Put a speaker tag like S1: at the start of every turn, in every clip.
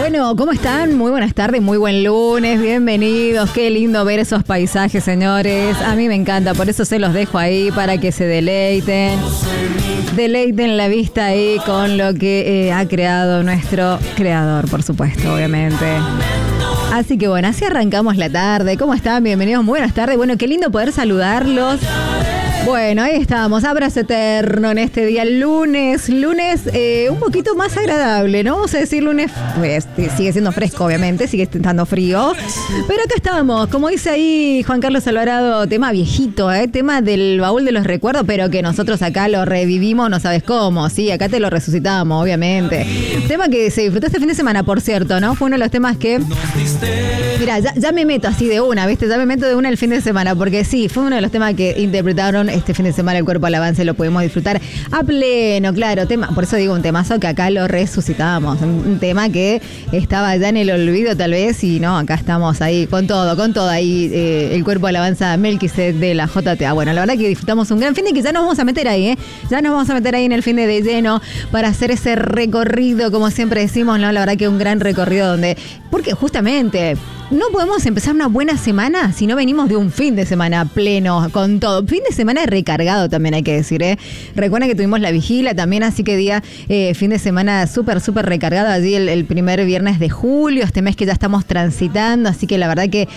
S1: Bueno, ¿cómo están? Muy buenas tardes, muy buen lunes, bienvenidos. Qué lindo ver esos paisajes, señores. A mí me encanta, por eso se los dejo ahí para que se deleiten. Deleiten la vista ahí con lo que ha creado nuestro creador, por supuesto, obviamente. Así que bueno, así arrancamos la tarde. ¿Cómo están? Bienvenidos, muy buenas tardes. Bueno, qué lindo poder saludarlos. Bueno, ahí estamos, abrazo eterno en este día, lunes un poquito más agradable, ¿no? Vamos a decir lunes, pues sigue siendo fresco obviamente, sigue estando frío, pero acá estamos, como dice ahí Juan Carlos Alvarado, tema viejito, tema del baúl de los recuerdos, pero que nosotros acá lo revivimos, no sabes cómo, sí, acá te lo resucitamos, obviamente. Tema que se disfrutó este fin de semana, por cierto, ¿no? Fue uno de los temas que... Mira, ya me meto así de una, ¿viste? Ya me meto de una el fin de semana, porque sí, fue uno de los temas que interpretaron este fin de semana el Cuerpo Alabanza y lo pudimos disfrutar a pleno, claro, tema, por eso digo un temazo que acá lo resucitamos, un tema que estaba ya en el olvido tal vez y no, acá estamos ahí con todo ahí, el Cuerpo Alabanza Melquisedec de la JTA. Bueno, la verdad que disfrutamos un gran fin de que ya nos vamos a meter ahí, ya nos vamos a meter ahí en el fin de lleno para hacer ese recorrido, como siempre decimos, ¿no? La verdad que un gran recorrido donde, porque justamente no podemos empezar una buena semana si no venimos de un fin de semana pleno, con todo. Fin de semana recargado también hay que decir, ¿eh? Recuerden que tuvimos la vigilia también, así que día, fin de semana súper recargado allí el primer viernes de julio, este mes que ya estamos transitando, así que la verdad que,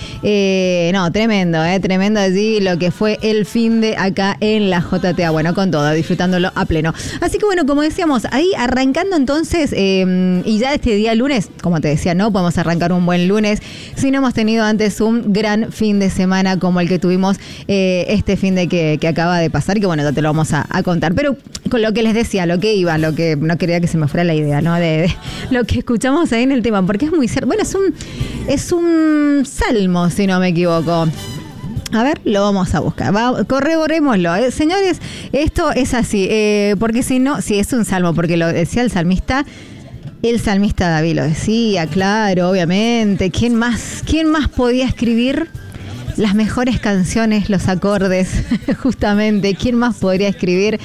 S1: tremendo allí lo que fue el fin de acá en la JTA, bueno, con todo, disfrutándolo a pleno. Así que bueno, como decíamos, ahí arrancando entonces, y ya este día lunes, como te decía, no podemos arrancar un buen lunes si no hemos tenido antes un gran fin de semana como el que tuvimos este fin de que acaba de pasar, que bueno, ya te lo vamos a contar. Pero con lo que les decía, lo que no quería que se me fuera la idea, ¿no? De lo que escuchamos ahí en el tema, porque es muy cierto. Bueno, es un salmo, si no me equivoco. A ver, lo vamos a buscar. Corroborémoslo. Señores, esto es así, porque si no, sí, es un salmo, porque lo decía el salmista. El salmista David lo decía, claro, obviamente. ¿Quién más podía escribir las mejores canciones, los acordes? Justamente, ¿quién más podría escribir?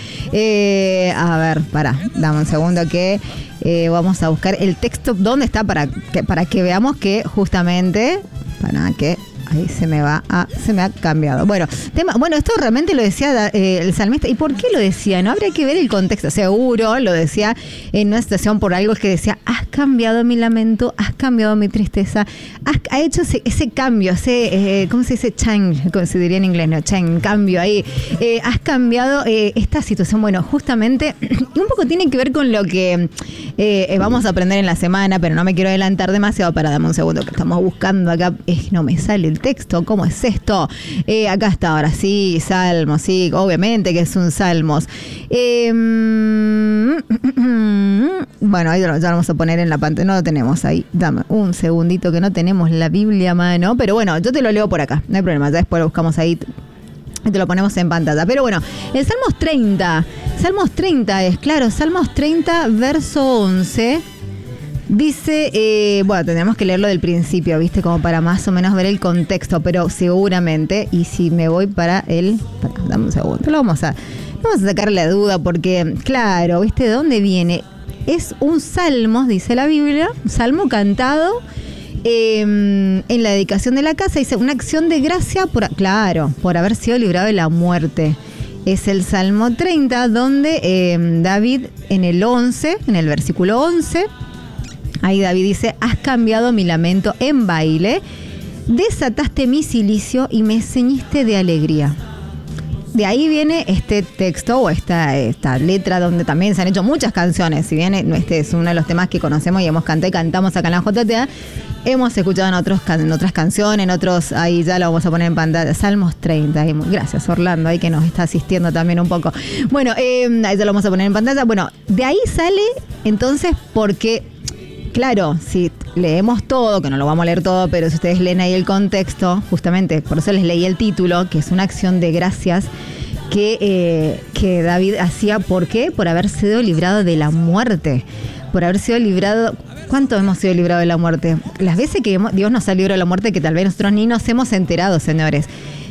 S1: A ver, dame un segundo que vamos a buscar el texto. ¿Dónde está? Para que veamos que justamente, ahí se me ha cambiado. Bueno, esto realmente lo decía el salmista. ¿Y por qué lo decía? No habría que ver el contexto. Seguro lo decía en una situación por algo que decía: has cambiado mi lamento, has cambiado mi tristeza, ha hecho ese cambio, ¿cómo se dice? Change, como se diría en inglés, ¿no? Change, cambio ahí. Has cambiado esta situación. Bueno, justamente, un poco tiene que ver con lo que vamos a aprender en la semana, pero no me quiero adelantar demasiado. Dame un segundo que estamos buscando acá. No me sale el texto, ¿cómo es esto? Acá está, ahora sí, Salmos, sí, obviamente que es un Salmos. Bueno, ahí ya lo vamos a poner en la pantalla, no lo tenemos ahí, dame un segundito que no tenemos la Biblia a mano, pero bueno, yo te lo leo por acá, no hay problema, ya después lo buscamos ahí y te lo ponemos en pantalla. Pero bueno, el Salmos 30 es, claro, Salmos 30, verso 11... Dice, tenemos que leerlo del principio, ¿viste? Como para más o menos ver el contexto, pero seguramente, y si me voy dame un segundo, vamos a sacar la duda porque, claro, ¿viste? ¿De dónde viene? Es un salmo, dice la Biblia, un salmo cantado en la dedicación de la casa, dice, una acción de gracia por haber sido librado de la muerte. Es el Salmo 30, donde David en el versículo 11... Ahí David dice: has cambiado mi lamento en baile, desataste mi cilicio y me ceñiste de alegría. De ahí viene este texto o esta letra donde también se han hecho muchas canciones. Si bien este es uno de los temas que conocemos y cantamos acá en la JTA, hemos escuchado en otras canciones, ahí ya lo vamos a poner en pantalla. Salmos 30. Gracias, Orlando, ahí que nos está asistiendo también un poco. Bueno, ahí ya lo vamos a poner en pantalla. Bueno, de ahí sale entonces porque... Claro, si leemos todo, que no lo vamos a leer todo, pero si ustedes leen ahí el contexto, justamente por eso les leí el título, que es una acción de gracias que David hacía. ¿Por qué? Por haber sido librado de la muerte. Por haber sido librado... ¿Cuánto hemos sido librados de la muerte? Las veces que Dios nos ha librado de la muerte, que tal vez nosotros ni nos hemos enterado, señores.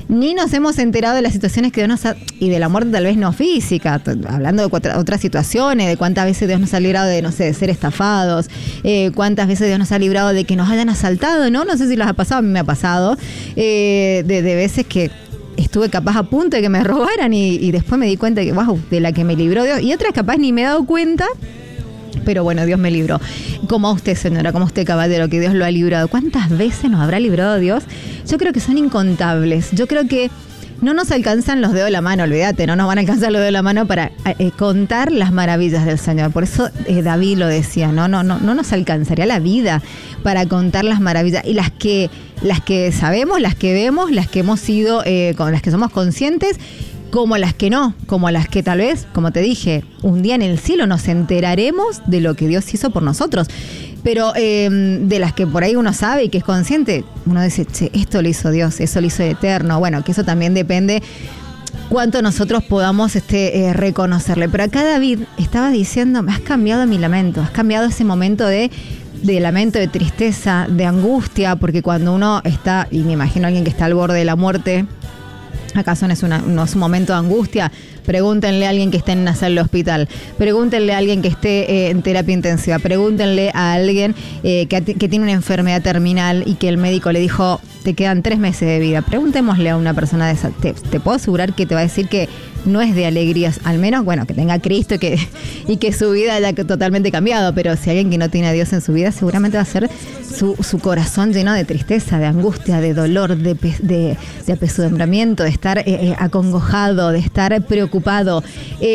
S1: ni nos hemos enterado de las situaciones que Dios nos ha, y de la muerte tal vez no física, hablando de otras situaciones, de cuántas veces Dios nos ha librado de, no sé, de ser estafados, cuántas veces Dios nos ha librado de que nos hayan asaltado, ¿no? No sé si les ha pasado, a mí me ha pasado, de veces que estuve capaz a punto de que me robaran y después me di cuenta que, wow, de la que me libró Dios, y otras capaz ni me he dado cuenta. Pero bueno, Dios me libró. Como a usted, señora, como a usted, caballero, que Dios lo ha librado. ¿Cuántas veces nos habrá librado Dios? Yo creo que son incontables. Yo creo que no nos alcanzan los dedos de la mano, olvídate, no nos van a alcanzar los dedos de la mano para contar las maravillas del Señor. Por eso David lo decía, no nos alcanzaría la vida para contar las maravillas. Y las que sabemos, las que vemos, las que hemos sido, con las que somos conscientes, como las que no, como las que tal vez, como te dije, un día en el cielo nos enteraremos de lo que Dios hizo por nosotros. Pero de las que por ahí uno sabe y que es consciente, uno dice, che, esto lo hizo Dios, eso lo hizo el Eterno. Bueno, que eso también depende cuánto nosotros podamos reconocerle. Pero acá David estaba diciendo, me has cambiado mi lamento, has cambiado ese momento de lamento, de tristeza, de angustia, porque cuando uno está, y me imagino a alguien que está al borde de la muerte, ¿acaso no es un momento de angustia? Pregúntenle a alguien que esté en una sala del hospital, pregúntenle a alguien que esté en terapia intensiva, pregúntenle a alguien que tiene una enfermedad terminal y que el médico le dijo, te quedan 3 meses de vida. Preguntémosle a una persona de esa, te puedo asegurar que te va a decir que no es de alegrías, al menos, bueno, que tenga a Cristo y que su vida haya totalmente cambiado, pero si alguien que no tiene a Dios en su vida, seguramente va a ser su corazón lleno de tristeza, de angustia, de dolor, de apesadumbramiento, de estar acongojado, de estar preocupado,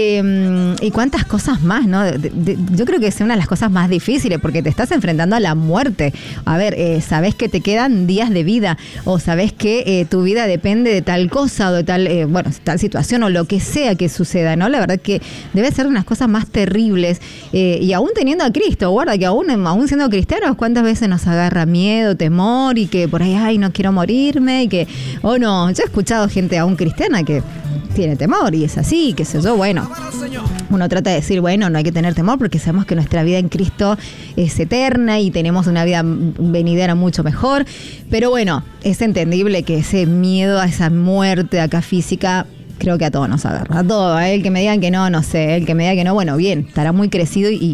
S1: y cuántas cosas más, ¿no? Yo creo que es una de las cosas más difíciles, porque te estás enfrentando a la muerte. A ver, sabés que te quedan días de vida, o sabés que tu vida depende de tal cosa, o de tal situación, o lo que sea que suceda, ¿no? La verdad que debe ser unas cosas más terribles, y aún teniendo a Cristo, guarda que aún siendo cristianos, cuántas veces nos agarra miedo, temor, y que por ahí, ay, no quiero morirme, y que, no, yo he escuchado gente aún cristiana que tiene temor, y es así, qué sé yo, bueno, uno trata de decir, bueno, no hay que tener temor porque sabemos que nuestra vida en Cristo es eterna y tenemos una vida venidera mucho mejor, pero bueno, es entendible que ese miedo a esa muerte acá física, creo que a todos nos agarra, a todos, el que me digan que no sé, el que me diga que no, bueno, bien, estará muy crecido y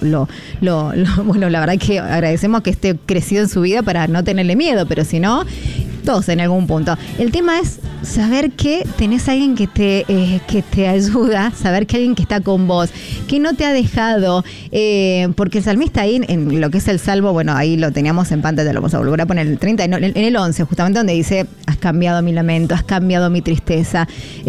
S1: bueno, la verdad que agradecemos que esté crecido en su vida para no tenerle miedo, pero si no, todos en algún punto. El tema es saber que tenés a alguien que te ayuda, saber que alguien que está con vos, que no te ha dejado, porque el salmista ahí, en lo que es el salmo, bueno, ahí lo teníamos en pantalla, lo vamos a volver a poner en el 30, en el 11, justamente donde dice, has cambiado mi lamento, has cambiado mi tristeza.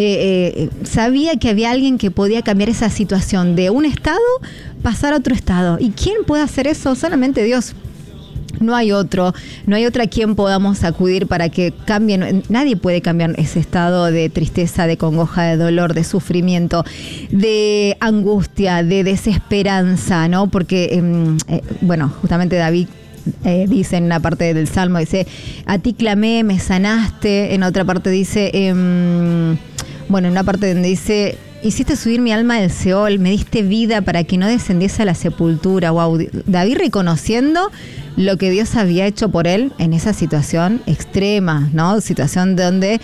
S1: Sabía que había alguien que podía cambiar esa situación de un estado, pasar a otro estado. ¿Y quién puede hacer eso? Solamente Dios. No hay otra a quien podamos acudir para que cambie. Nadie puede cambiar ese estado de tristeza, de congoja, de dolor, de sufrimiento, de angustia, de desesperanza, ¿no? Porque, bueno, justamente David dice en una parte del Salmo, dice, a ti clamé, me sanaste. En otra parte dice, en una parte donde dice, hiciste subir mi alma del Seol, me diste vida para que no descendiese a la sepultura. Wow, David reconociendo lo que Dios había hecho por él en esa situación extrema, ¿no? Situación donde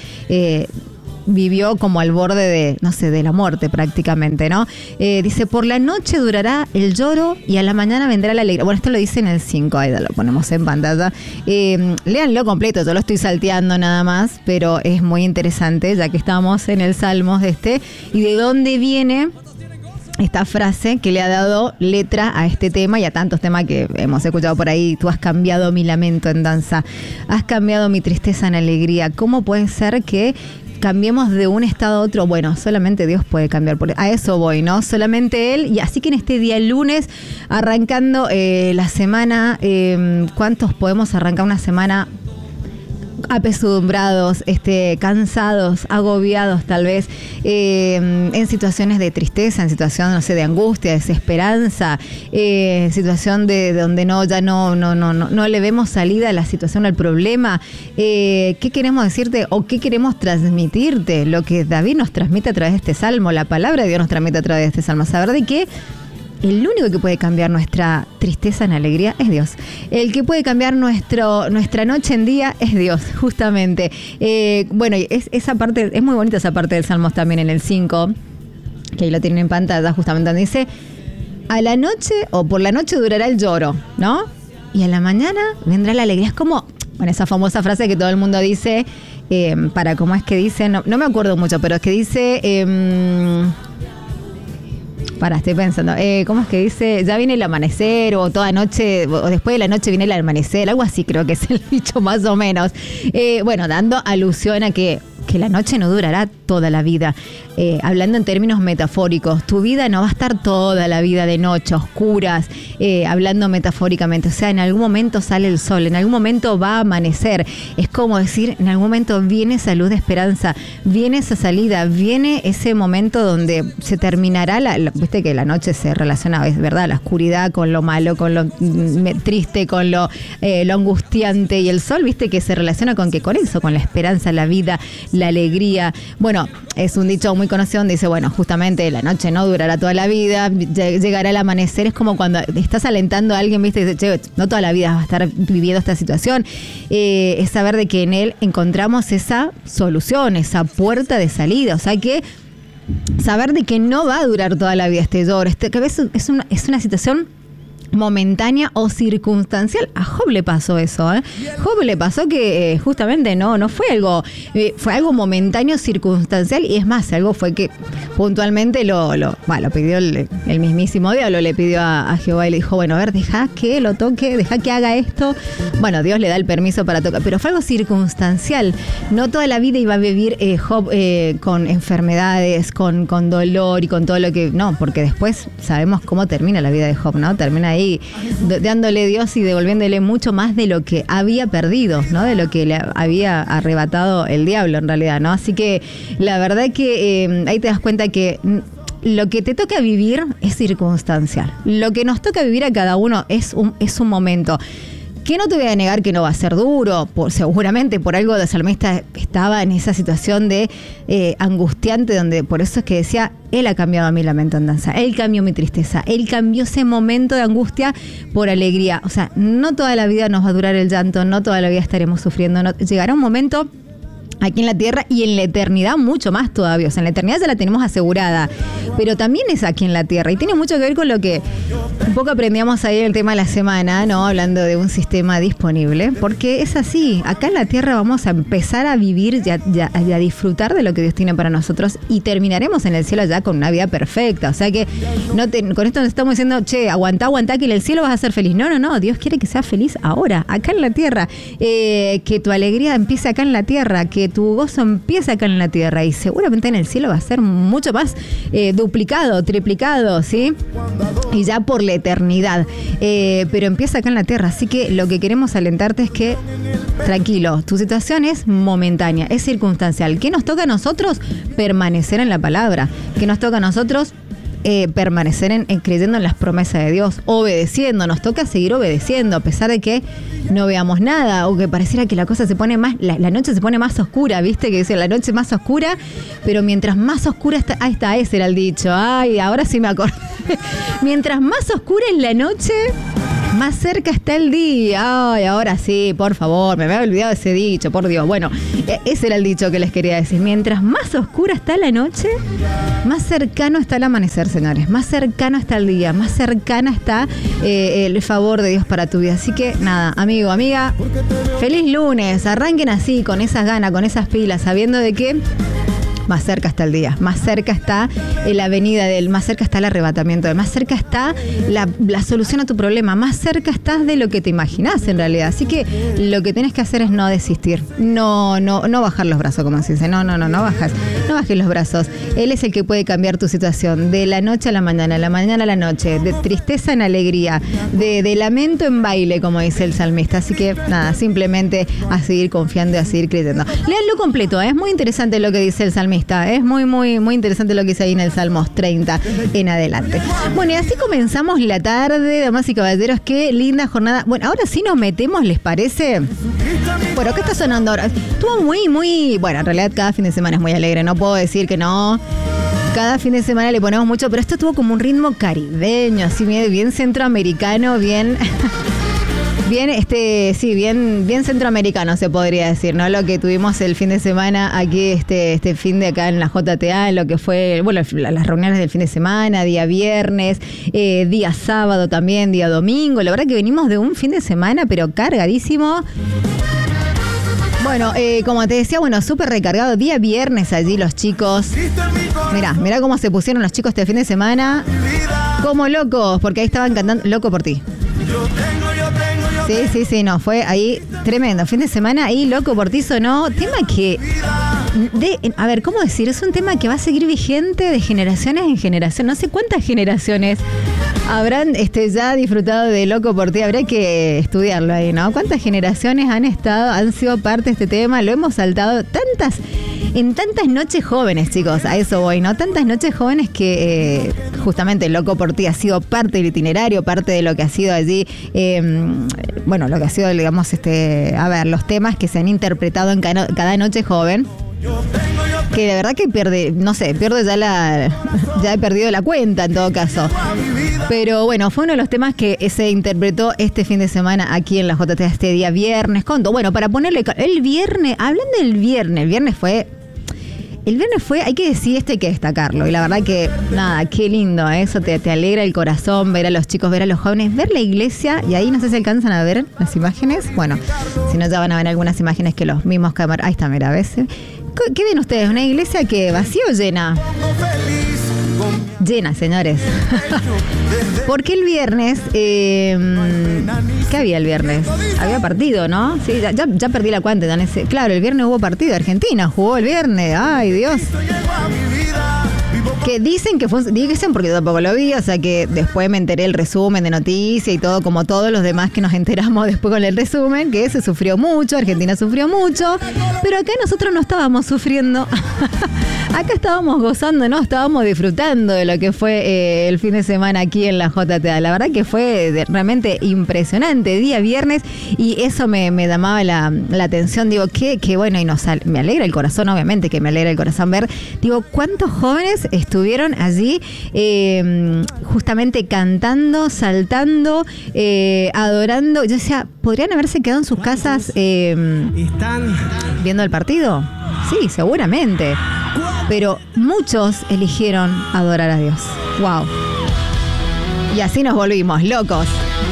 S1: vivió como al borde de la muerte prácticamente, ¿no? Dice, por la noche durará el lloro y a la mañana vendrá la alegría. Bueno, esto lo dice en el 5, ahí lo ponemos en pantalla. Léanlo completo, yo lo estoy salteando nada más, pero es muy interesante, ya que estamos en el Salmos y de dónde viene esta frase que le ha dado letra a este tema y a tantos temas que hemos escuchado por ahí. Tú has cambiado mi lamento en danza, has cambiado mi tristeza en alegría. ¿Cómo puede ser que cambiemos de un estado a otro? Bueno, solamente Dios puede cambiar. A eso voy, ¿no? Solamente Él. Y así que en este día lunes, arrancando la semana, ¿cuántos podemos arrancar una semana apesadumbrados, cansados, agobiados tal vez, en situaciones de tristeza, en situación, no sé, de angustia, desesperanza, situación de donde no le vemos salida a la situación, al problema? ¿Qué queremos decirte o qué queremos transmitirte? Lo que David nos transmite a través de este salmo, la palabra de Dios nos transmite a través de este salmo, saber de que el único que puede cambiar nuestra tristeza en alegría es Dios. El que puede cambiar nuestra noche en día es Dios, justamente. Bueno, esa parte, es muy bonita esa parte del Salmos también en el 5, que ahí lo tienen en pantalla, justamente donde dice: a la noche o por la noche durará el lloro, ¿no? Y a la mañana vendrá la alegría. Es como, bueno, esa famosa frase que todo el mundo dice, ¿cómo es que dice? No me acuerdo mucho, pero es que dice... estoy pensando. ¿Cómo es que dice? Ya viene el amanecer, o toda noche, o después de la noche viene el amanecer, algo así creo que es el dicho más o menos. Bueno, dando alusión a que la noche no durará toda la vida. Hablando en términos metafóricos, tu vida no va a estar toda la vida de noche, oscuras, hablando metafóricamente. O sea, en algún momento sale el sol, en algún momento va a amanecer. Es como decir, en algún momento viene esa luz de esperanza, viene esa salida, viene ese momento donde se terminará viste que la noche se relaciona, es verdad, la oscuridad con lo malo, con lo triste, con lo angustiante, y el sol, viste que se relaciona con eso, con la esperanza, la vida, la alegría. Bueno, es un dicho muy conocido donde dice, bueno, justamente la noche no durará toda la vida, llegará el amanecer. Es como cuando estás alentando a alguien, viste, y dice, che, no toda la vida vas a estar viviendo esta situación. Es saber de que en él encontramos esa solución, esa puerta de salida. O sea, que saber de que no va a durar toda la vida este lloro, que a veces es una situación momentánea o circunstancial. A Job le pasó eso, ¿eh? Job le pasó que justamente no fue algo momentáneo, circunstancial, y es más, algo fue que puntualmente lo pidió el mismísimo diablo, le pidió a Jehová y le dijo, bueno, a ver, deja que lo toque, deja que haga esto. Bueno, Dios le da el permiso para tocar, pero fue algo circunstancial. No toda la vida iba a vivir Job con enfermedades, con dolor y con todo lo que... No, porque después sabemos cómo termina la vida de Job, ¿no? Termina ahí dándole Dios y devolviéndole mucho más de lo que había perdido, ¿no? De lo que le había arrebatado el diablo en realidad, ¿no? Así que la verdad que ahí te das cuenta que lo que te toca vivir es circunstancial. Lo que nos toca vivir a cada uno es un momento. Que no te voy a negar que no va a ser duro, seguramente por algo el salmista estaba en esa situación de angustiante, donde por eso es que decía, Él ha cambiado a mi lamento en danza, Él cambió mi tristeza, Él cambió ese momento de angustia por alegría. O sea, no toda la vida nos va a durar el llanto, no toda la vida estaremos sufriendo, llegará un momento aquí en la tierra y en la eternidad mucho más todavía. O sea, en la eternidad ya la tenemos asegurada, pero también es aquí en la tierra y tiene mucho que ver con lo que un poco aprendíamos ahí en el tema de la semana, ¿no? Hablando de un sistema disponible, porque es así. Acá en la tierra vamos a empezar a vivir y a disfrutar de lo que Dios tiene para nosotros, y terminaremos en el cielo ya con una vida perfecta. O sea que con esto nos estamos diciendo, che, aguantá que en el cielo vas a ser feliz. No. Dios quiere que seas feliz ahora, acá en la tierra. Que tu alegría empiece acá en la tierra, que tu gozo empieza acá en la tierra, y seguramente en el cielo va a ser mucho más duplicado, triplicado, ¿sí? Y ya por la eternidad. Pero empieza acá en la tierra, así que lo que queremos alentarte es que, tranquilo, tu situación es momentánea, es circunstancial. ¿Qué nos toca a nosotros? Permanecer en la palabra. ¿Qué nos toca a nosotros? Permanecer creyendo en las promesas de Dios, obedeciendo. Nos toca seguir obedeciendo a pesar de que no veamos nada, o que pareciera que la cosa se pone más, la noche se pone más oscura, viste que dice la noche más oscura, pero mientras más oscura está, ahí está, ese era el dicho, ay, ahora sí me acordé. Mientras más oscura es la noche, más cerca está el día. Ay, ahora sí, por favor, me había olvidado ese dicho, por Dios. Bueno, ese era el dicho que les quería decir. Mientras más oscura está la noche, más cercano está el amanecer, señores. Más cercano está el día, más cercana está el favor de Dios para tu vida. Así que nada, amigo, amiga, feliz lunes. Arranquen así, con esas ganas, con esas pilas, sabiendo de que más cerca está el día, más cerca está la venida de Él, más cerca está el arrebatamiento de Él, más cerca está la solución a tu problema, más cerca estás de lo que te imaginás en realidad. Así que lo que tenés que hacer es no desistir, no bajar los brazos, como se dice, no bajes los brazos. Él es el que puede cambiar tu situación de la noche a la mañana a la noche, de tristeza en alegría, de lamento en baile, como dice el salmista. Así que nada, simplemente a seguir confiando y a seguir creyendo. Léanlo completo, es muy interesante lo que dice el salmista. Es muy, muy, muy interesante lo que dice ahí en el Salmos 30 en adelante. Bueno, y así comenzamos la tarde, damas y caballeros. Qué linda jornada. Bueno, ahora sí nos metemos, ¿les parece? Bueno, ¿qué está sonando ahora? Estuvo muy, muy... Bueno, en realidad cada fin de semana es muy alegre. No puedo decir que no. Cada fin de semana le ponemos mucho, pero esto tuvo como un ritmo caribeño, así bien centroamericano, bien... Bien centroamericano se podría decir, ¿no? Lo que tuvimos el fin de semana aquí, este fin de acá en la JTA, lo que fue, bueno, las reuniones del fin de semana, día viernes, día sábado también, día domingo. La verdad que venimos de un fin de semana, pero cargadísimo. Bueno, como te decía, bueno, súper recargado. Día viernes allí los chicos. Mirá cómo se pusieron los chicos este fin de semana. Como locos, porque ahí estaban cantando Loco por ti. Sí, no, fue ahí tremendo. Fin de semana ahí, Loco por ti sonó. Tema que, a ver, ¿cómo decir? Es un tema que va a seguir vigente de generaciones en generación. No sé cuántas generaciones habrán ya disfrutado de Loco por ti. Habría que estudiarlo ahí, ¿no? ¿Cuántas generaciones han sido parte de este tema? Lo hemos saltado en tantas noches jóvenes, chicos, a eso voy, ¿no? Tantas noches jóvenes que justamente Loco por ti ha sido parte del itinerario, parte de lo que ha sido allí, lo que ha sido, digamos, los temas que se han interpretado en cada noche joven. Que de verdad que ya he perdido la cuenta en todo caso. Pero bueno, fue uno de los temas que se interpretó este fin de semana aquí en la JTA este día viernes. Bueno, para ponerle el viernes, hablando del viernes, el viernes fue, hay que decir hay que destacarlo. Y la verdad que, nada, qué lindo, eso te alegra el corazón, ver a los chicos, ver a los jóvenes, ver la iglesia, y ahí no sé si alcanzan a ver las imágenes. Bueno, si no ya van a ver algunas imágenes que los mismos cámaras. Ahí está, mira, a veces. ¿Qué ven ustedes? ¿Una iglesia que vacía o llena? Llena, señores. Porque el viernes, ¿qué había el viernes? Había partido, ¿no? Sí, ya perdí la cuenta. Claro, el viernes hubo partido. Argentina jugó el viernes. Ay, Dios. Que dicen porque yo tampoco lo vi, o sea que después me enteré el resumen de noticias y todo, como todos los demás que nos enteramos después con el resumen, que se sufrió mucho, Argentina sufrió mucho, pero acá nosotros no estábamos sufriendo. Acá estábamos gozando, ¿no? Estábamos disfrutando de lo que fue el fin de semana aquí en la JTA. La verdad que fue realmente impresionante, día viernes, y eso me llamaba la atención. Digo, que bueno, y me alegra el corazón, obviamente que me alegra el corazón ver, digo, cuántos jóvenes estuvieron allí justamente cantando, saltando, adorando. Yo decía, ¿podrían haberse quedado en sus casas viendo el partido? Sí, seguramente. Pero muchos eligieron adorar a Dios. ¡Wow! Y así nos volvimos locos.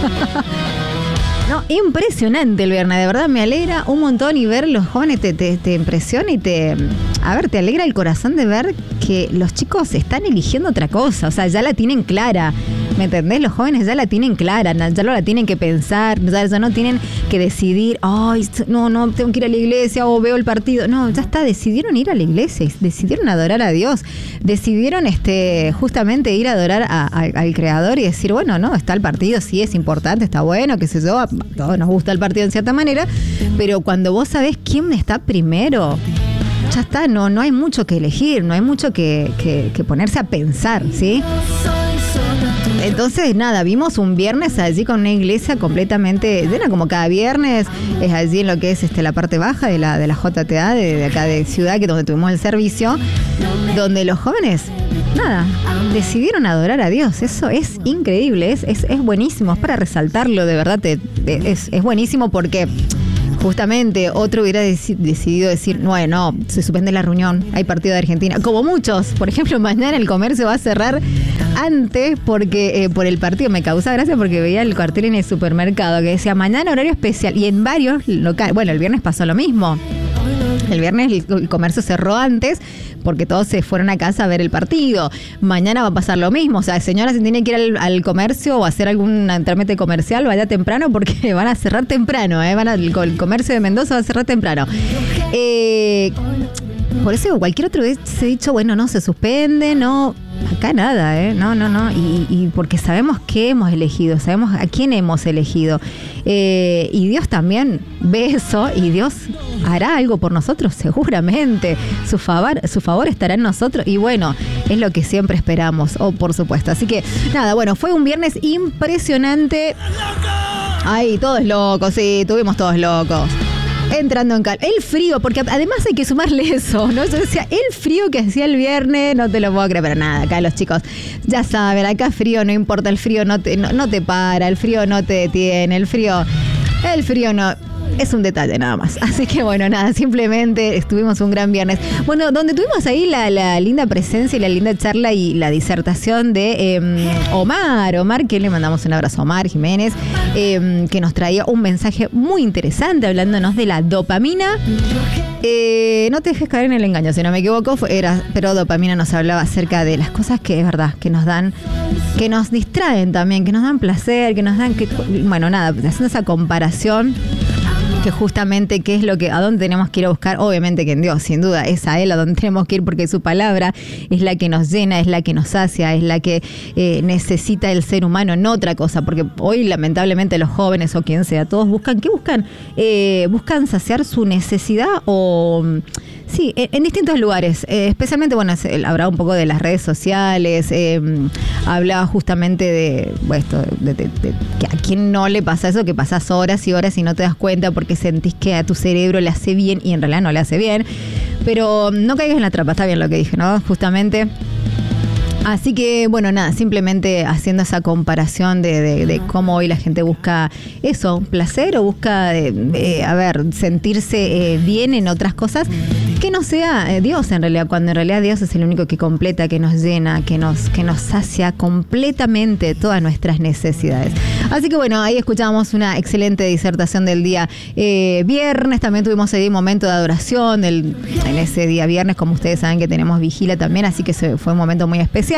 S1: No, impresionante el viernes, de verdad me alegra un montón, y ver los jóvenes te impresiona y te alegra el corazón de ver que los chicos están eligiendo otra cosa, o sea, ya la tienen clara, ¿me entendés? Los jóvenes ya la tienen clara, ya no la tienen que pensar, ya no tienen que decidir, ay, no, tengo que ir a la iglesia o veo el partido, no, ya está, decidieron ir a la iglesia, decidieron adorar a Dios, decidieron justamente ir a adorar al Creador y decir, bueno, no, está el partido, sí es importante, está bueno, qué sé yo, a todos nos gusta el partido en cierta manera, pero cuando vos sabés quién está primero, ya está, no hay mucho que elegir, no hay mucho que ponerse a pensar, ¿sí? Entonces, nada, vimos un viernes allí con una iglesia completamente llena, como cada viernes, es allí en lo que es la parte baja de la JTA, de acá de Ciudad, que es donde tuvimos el servicio, donde los jóvenes, nada, decidieron adorar a Dios. Eso es increíble, es buenísimo, es para resaltarlo, de verdad, es buenísimo porque... Justamente otro hubiera decidido decir, no, se suspende la reunión, hay partido de Argentina. Como muchos, por ejemplo, mañana el comercio va a cerrar antes porque por el partido. Me causa gracia porque veía el cartel en el supermercado que decía mañana horario especial, y en varios locales. Bueno, el viernes pasó lo mismo. El viernes el comercio cerró antes porque todos se fueron a casa a ver el partido. Mañana va a pasar lo mismo. O sea, señora, si tiene que ir al comercio o hacer algún trámite comercial, vaya temprano porque van a cerrar temprano. El comercio de Mendoza va a cerrar temprano. Por eso cualquier otro vez se ha dicho, bueno, no, se suspende, no... Acá nada, no. Y porque sabemos qué hemos elegido, sabemos a quién hemos elegido. Y Dios también ve eso y Dios hará algo por nosotros, seguramente. Su favor estará en nosotros. Y bueno, es lo que siempre esperamos, por supuesto. Así que nada, bueno, fue un viernes impresionante. Ay, todos locos, sí, tuvimos todos locos. entrando en calma. El frío, porque además hay que sumarle eso, ¿no? Yo decía, el frío que hacía el viernes, no te lo puedo creer, pero nada, acá los chicos ya saben, acá frío no importa, el frío no te para, el frío no te detiene, el frío no... Es un detalle nada más. Así que bueno, nada, simplemente estuvimos un gran viernes. Bueno, donde tuvimos ahí la linda presencia y la linda charla y la disertación de Omar, que le mandamos un abrazo a Omar Jiménez, que nos traía un mensaje muy interesante hablándonos de la dopamina. No te dejes caer en el engaño, si no me equivoco, pero dopamina nos hablaba acerca de las cosas que es verdad, que nos dan, que nos distraen también, que nos dan placer, que nos dan, bueno, nada, haciendo esa comparación, que justamente qué es a dónde tenemos que ir a buscar, obviamente que en Dios, sin duda, es a Él a donde tenemos que ir, porque su palabra es la que nos llena, es la que nos sacia, es la que necesita el ser humano, no otra cosa, porque hoy lamentablemente los jóvenes o quien sea, todos buscan, ¿qué buscan? Buscan saciar su necesidad o... Sí, en distintos lugares, especialmente, bueno, hablaba un poco de las redes sociales, hablaba justamente de que a quién no le pasa eso, que pasas horas y horas y no te das cuenta porque sentís que a tu cerebro le hace bien y en realidad no le hace bien, pero no caigas en la trampa, está bien lo que dije, ¿no? Justamente... Así que, bueno, nada, simplemente haciendo esa comparación de cómo hoy la gente busca eso, placer o busca, sentirse bien en otras cosas, que no sea Dios en realidad, cuando en realidad Dios es el único que completa, que nos llena, que nos sacia completamente todas nuestras necesidades. Así que bueno, ahí escuchábamos una excelente disertación del día viernes, también tuvimos ahí un momento de adoración en ese día viernes, como ustedes saben que tenemos vigilia también, así que fue un momento muy especial,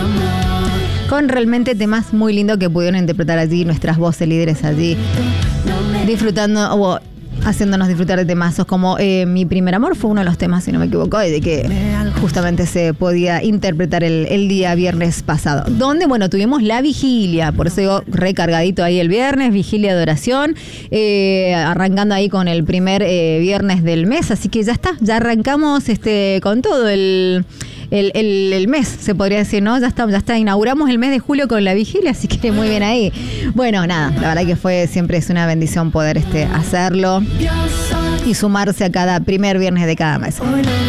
S1: con realmente temas muy lindos que pudieron interpretar allí nuestras voces líderes allí, disfrutando haciéndonos disfrutar de temazos como Mi Primer Amor fue uno de los temas, si no me equivoco, y de que justamente se podía interpretar el día viernes pasado, donde, bueno, tuvimos la vigilia, por eso digo, recargadito ahí el viernes, vigilia de oración, arrancando ahí con el primer viernes del mes, así que ya está, ya arrancamos con todo el mes, se podría decir, ¿no? Ya está, inauguramos el mes de julio con la vigilia, así que muy bien ahí. Bueno, nada, la verdad que siempre es una bendición poder hacerlo y sumarse a cada primer viernes de cada mes.